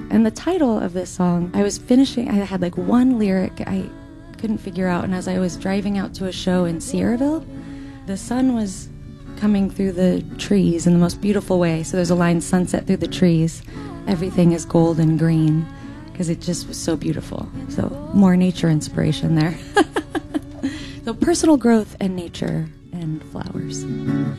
And the title of this song, I had like one lyric I couldn't figure out, and as I was driving out to a show in Sierraville, the sun was coming through the trees in the most beautiful way. So there's a line, sunset through the trees, everything is gold and green, because it just was so beautiful. So more nature inspiration there. So personal growth and nature and flowers.